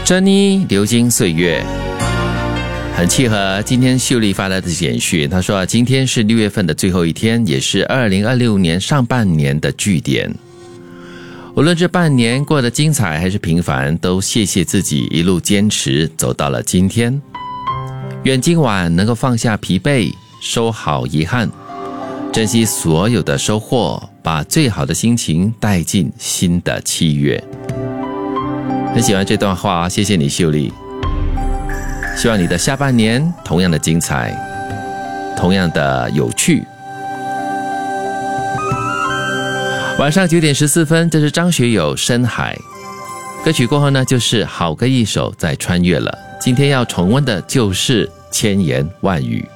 珍妮流金岁月，很契合今天秀丽发来的简讯。她说今天是6月份的最后一天，也是2026年上半年的句点。无论这半年过得精彩还是平凡，都谢谢自己一路坚持走到了今天。愿今晚能够放下疲惫，收好遗憾，珍惜所有的收获，把最好的心情带进新的7月。很喜欢这段话，谢谢你秀丽。希望你的下半年同样的精彩，同样的有趣。晚上9点14分，这是张学友《深海》歌曲过后呢，就是好歌一首在穿越了。今天要重温的就是千言万语。